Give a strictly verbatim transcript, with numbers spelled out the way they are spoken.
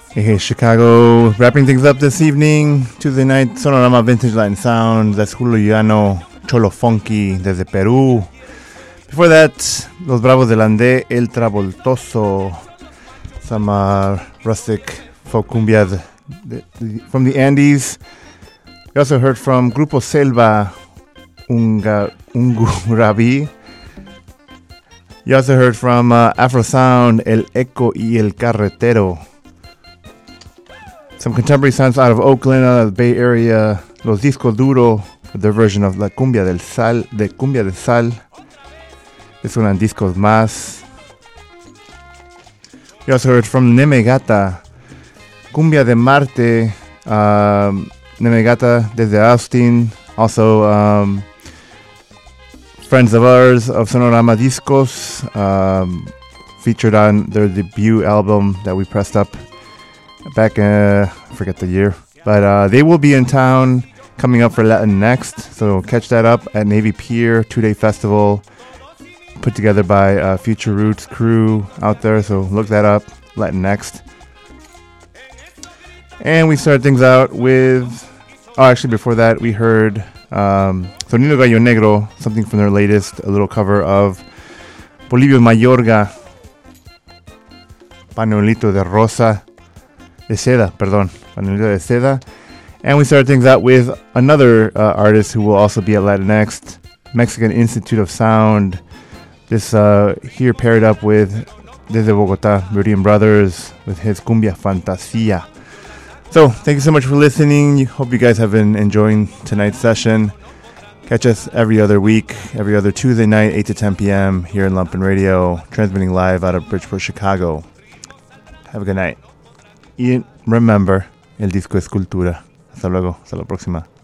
Hey, hey, Chicago. Wrapping things up this evening, Tuesday night, Sonorama Vintage Latin Sound. That's Julio Llano, Cholo Funky desde Perú. Before that, Los Bravos del Ande, El Travoltoso. Some uh, rustic folk cumbia the, the, the, from the Andes. We also heard from Grupo Selva, Unga, Ungurabi. You also heard from uh, Afro Sound, El Eco y El Carretero. Some contemporary sounds out of Oakland, out of the Bay Area. Los Disco Duro, their version of La Cumbia del Sal, de Cumbia del Sal. This one on Discos Más. We also heard from Nemegata, Cumbia de Marte, um, Nemegata desde Austin. Also, um, friends of ours of Sonorama Discos, um, featured on their debut album that we pressed up back, uh, I forget the year, but uh, they will be in town coming up for Latin Next, so catch that up at Navy Pier, two-day festival put together by uh, Future Roots crew out there, so look that up, Latin Next. And we started things out with, oh, actually before that we heard um, Sonido Gallo Negro, something from their latest, a little cover of Bolivio Mayorga, Pañuelito de Rosa, de Seda, perdón, Pañuelito de Seda. And we started things out with another uh, artist who will also be at Latinx, Mexican Institute of Sound. This uh, here paired up with, desde Bogotá, Meridian Brothers with his Cumbia Fantasia. So, thank you so much for listening. Hope you guys have been enjoying tonight's session. Catch us every other week, every other Tuesday night, eight to ten p.m. here in Lumpen Radio, transmitting live out of Bridgeport, Chicago. Have a good night. Y remember, el disco es cultura. Hasta luego. Hasta la próxima.